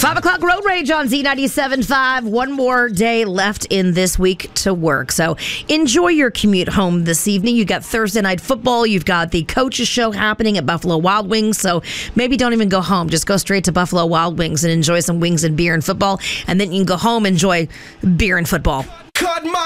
5 o'clock road rage on Z97.5. One more day left in this week to work. So enjoy your commute home this evening. You've got Thursday night football. You've got the coaches show happening at Buffalo Wild Wings. So maybe don't even go home. Just go straight to Buffalo Wild Wings and enjoy some wings and beer and football. And then you can go home and enjoy beer and football.